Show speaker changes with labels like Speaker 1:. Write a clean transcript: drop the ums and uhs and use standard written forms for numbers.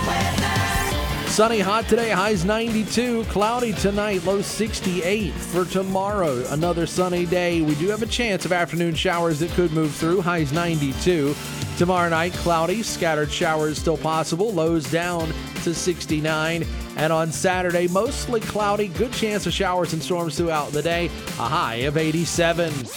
Speaker 1: Sunny, hot today, highs 92. Cloudy tonight, low 68. For tomorrow, another sunny day. We do have a chance of afternoon showers that could move through, highs 92. Tomorrow night, cloudy, scattered showers still possible, lows down to 69. And on Saturday, mostly cloudy, good chance of showers and storms throughout the day, a high of 87.